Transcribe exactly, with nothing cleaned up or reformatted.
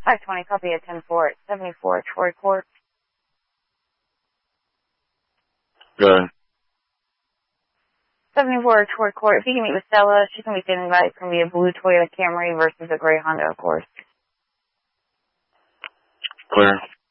five twenty, copy at ten four, seventy-four Troy Court. Good. seventy-four Troy Court. If you can meet with Stella, she's going to be standing by. It's going to be a blue Toyota Camry versus a gray Honda, of course. Clear.